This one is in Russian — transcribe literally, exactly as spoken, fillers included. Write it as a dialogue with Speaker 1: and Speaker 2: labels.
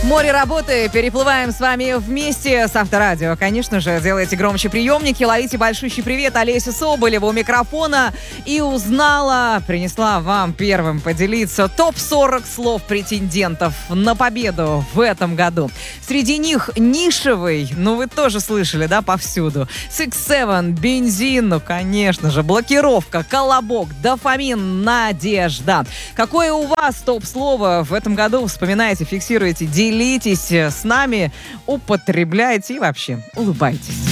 Speaker 1: Море работы, переплываем с вами вместе с Авторадио. Конечно же, делайте громче приемники, ловите большущий привет Олеся Соболева у микрофона. И узнала, принесла вам первым поделиться топ сорок слов претендентов на победу в этом году. Среди них нишевый, ну вы тоже слышали, да, повсюду. Six Seven, бензин, ну конечно же, блокировка, колобок, дофамин, надежда. Какое у вас топ-слово в этом году? Вспоминайте, фиксируйте, делитесь с нами, употребляйте и вообще улыбайтесь.